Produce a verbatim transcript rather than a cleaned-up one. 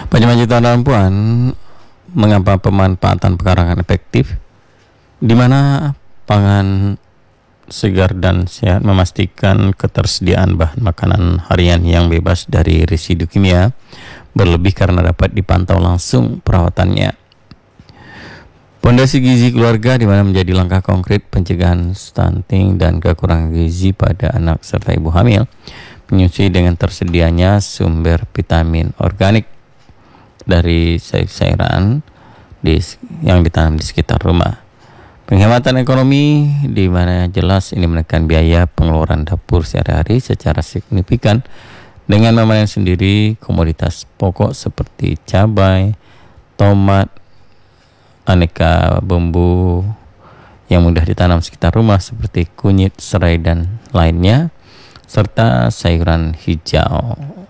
Pak Juta dan Puan, mengapa pemanfaatan pekarangan efektif, di mana pangan segar dan sehat memastikan ketersediaan bahan makanan harian yang bebas dari residu kimia berlebih karena dapat dipantau langsung perawatannya. Pondasi gizi keluarga, di mana menjadi langkah konkret pencegahan stunting dan kekurangan gizi pada anak serta ibu hamil, menyusui dengan tersedianya sumber vitamin organik dari sayur-sayuran di, yang ditanam di sekitar rumah. Penghematan ekonomi, di mana jelas ini menekan biaya pengeluaran dapur sehari-hari secara signifikan dengan memanen sendiri komoditas pokok seperti cabai, tomat, aneka bumbu yang mudah ditanam sekitar rumah seperti kunyit, serai dan lainnya, serta sayuran hijau.